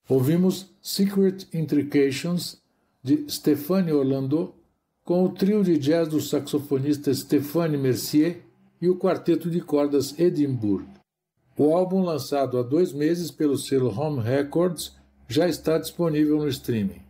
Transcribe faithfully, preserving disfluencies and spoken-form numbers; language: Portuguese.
Ouvimos Secret Intrications, de Stéphane Orlando, com o trio de jazz do saxofonista Stéphane Mercier e o quarteto de cordas Edinburgh. O álbum, lançado há dois meses pelo selo Home Records, já está disponível no streaming.